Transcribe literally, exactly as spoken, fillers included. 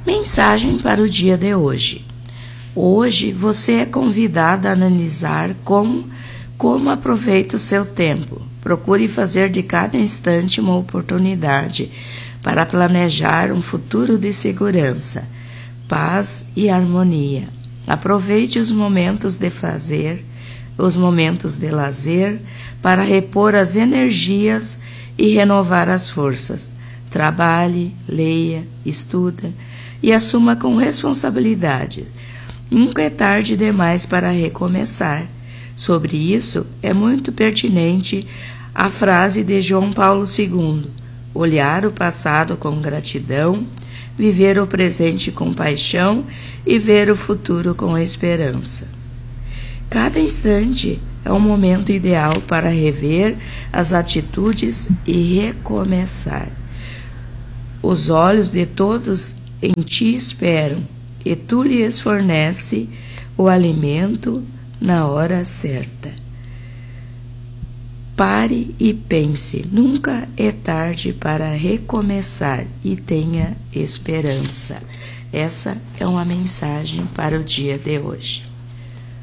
Mensagem para o dia de hoje. Hoje você é convidado a analisar como, como aproveita o seu tempo. Procure fazer de cada instante uma oportunidade para planejar um futuro de segurança, paz e harmonia. Aproveite os momentos de fazer, os momentos de lazer, para repor as energias e renovar as forças. Trabalhe, leia, estuda e assuma com responsabilidade. Nunca é tarde demais para recomeçar. Sobre isso, é muito pertinente a frase de João Paulo segundo: olhar o passado com gratidão, viver o presente com paixão e ver o futuro com esperança. Cada instante é um momento ideal para rever as atitudes e recomeçar. Os olhos de todos em ti esperam, e tu lhes fornece o alimento na hora certa. Pare e pense, nunca é tarde para recomeçar e tenha esperança. Essa é uma mensagem para o dia de hoje.